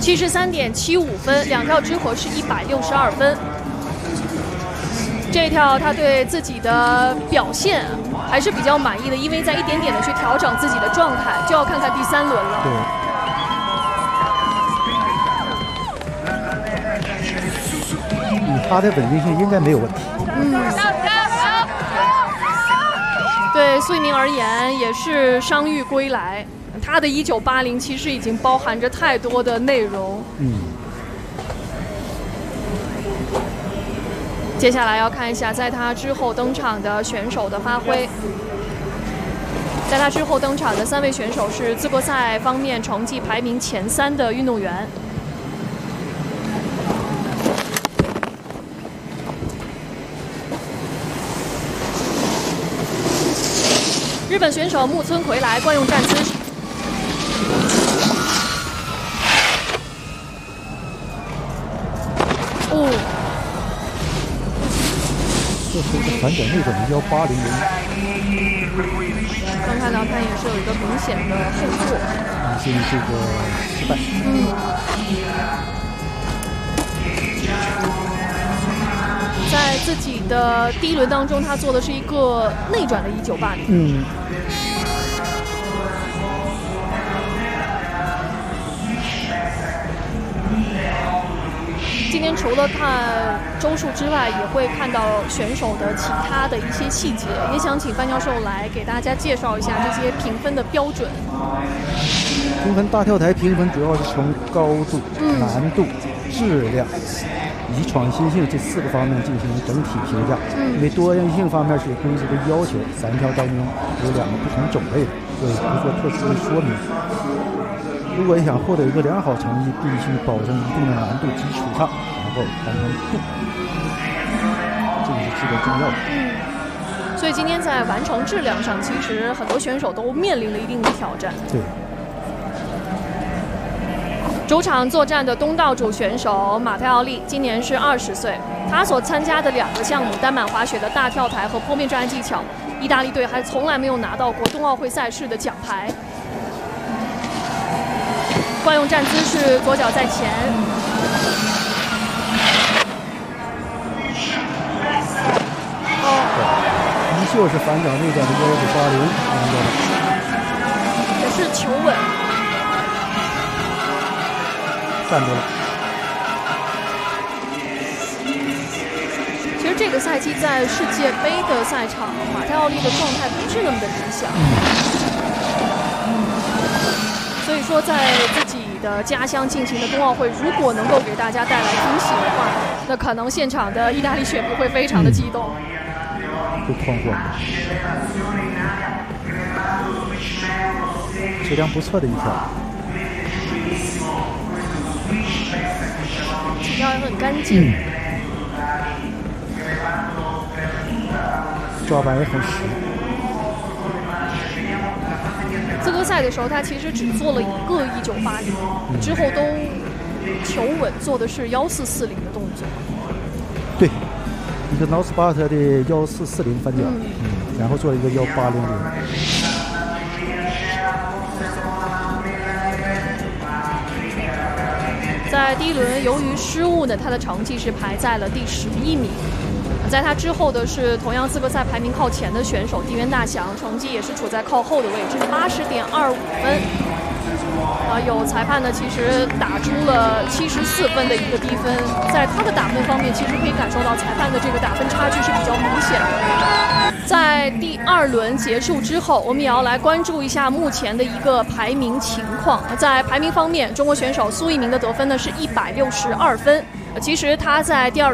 73.75分，两跳之和是162分。这一跳他对自己的表现还是比较满意的，因为在一点点的去调整自己的状态，就要看看第3轮了。 对。他的稳定性应该没有问题。 对苏翊鸣而言也是伤愈归来，他的1980其实已经包含着太多的内容。接下来要看一下在他之后登场的选手的发挥。在他之后登场的3位选手是资格赛方面成绩排名前3的运动员。日本选手木村葵来惯用站姿。 这是一个反脚内转的180。 刚看到他也是有一个明显的后坐， 所以这个失败。 在自己的第1轮当中，他做的是一个内转的1980。今天除了看周数之外，也会看到选手的其他的一些细节，也想请范教授来给大家介绍一下这些评分的标准。 评分大跳台评分主要是从高度、难度、质量以及创新性这4个方面进行整体评价。因为多样性方面是公司的要求，3跳当中有2个不同种类的，所以不做特殊的说明。如果想获得一个良好成绩，必须保证一定的难度基础上，然后完成度，这个是至关重要的。 所以今天在完成质量上，其实很多选手都面临了一定的挑战。 对。 主场作战的东道主选手马泰奥利今年是20岁，他所参加的2个项目单板滑雪的大跳台和坡面障碍技巧，意大利队还从来没有拿到过冬奥会赛事的奖牌。惯用站姿是左脚在前， 依旧是反脚内转的19080， 也是求稳， 站住了。 其实这个赛季在世界杯的赛场，马泰奥利的状态不是那么的理想。所以说，在自己的家乡进行的冬奥会，如果能够给大家带来惊喜的话，那可能现场的意大利选迷会非常的激动。 会哐哐，质量不错的一跳， 起跳也很干净， 抓板也很实。 资格赛的时候，他其实只做了1个1980，之后都求稳，做的是1440的动作。 对，一个 Northpart 的1440翻脚，然后做了一个1800。 在第1轮由于失误呢，他的成绩是排在了第11名。在他之后的是同样资格赛排名靠前的选手地缘大祥，成绩也是处在靠后的位置，80.25分。有裁判呢，其实打出了74分的一个低分，在他的打分方面，其实可以感受到裁判的这个打分差距是比较明显的。在第2轮结束之后，我们也要来关注一下目前的一个排名情况。在排名方面，中国选手苏翊鸣的得分呢是162分，其实他在第2